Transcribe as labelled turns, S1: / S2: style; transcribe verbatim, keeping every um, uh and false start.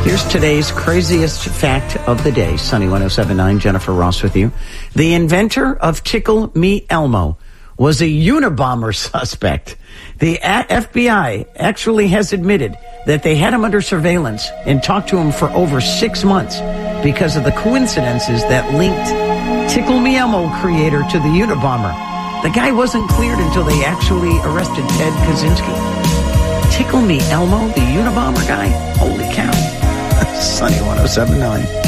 S1: Here's today's craziest fact of the day. Sunny one oh seven point nine, Jennifer Ross with you. The inventor of Tickle Me Elmo was a Unabomber suspect. The F B I actually has admitted that they had him under surveillance and talked to him for over six months because of the coincidences that linked Tickle Me Elmo creator to the Unabomber. The guy wasn't cleared until they actually arrested Ted Kaczynski. Tickle Me Elmo, the Unabomber guy? Holy cow. Sunny one oh seven point nine.